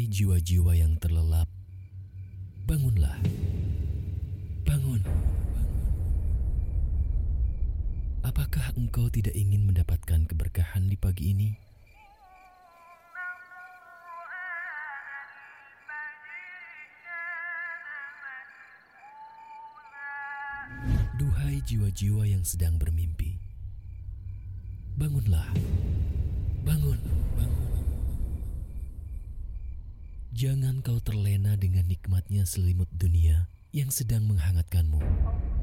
jiwa-jiwa yang terlelap, bangunlah. Bangun. Apakah engkau tidak ingin mendapatkan keberkahan di pagi ini? Duhai jiwa-jiwa yang sedang bermimpi, bangunlah. Bangun. Jangan kau terlena dengan nikmatnya selimut dunia yang sedang menghangatkanmu.